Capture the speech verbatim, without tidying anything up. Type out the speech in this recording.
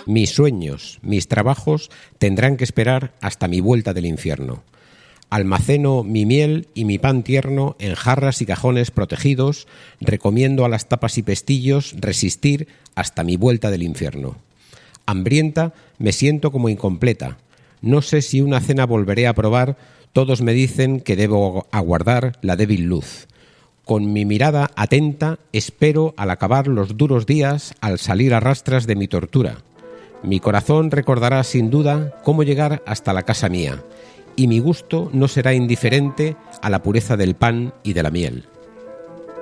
Mis sueños, mis trabajos tendrán que esperar hasta mi vuelta del infierno. Almaceno mi miel y mi pan tierno en jarras y cajones protegidos, recomiendo a las tapas y pestillos resistir hasta mi vuelta del infierno. Hambrienta me siento como incompleta. No sé si una cena volveré a probar, todos me dicen que debo aguardar la débil luz. Con mi mirada atenta espero al acabar los duros días, al salir a rastras de mi tortura. Mi corazón recordará sin duda cómo llegar hasta la casa mía, y mi gusto no será indiferente a la pureza del pan y de la miel.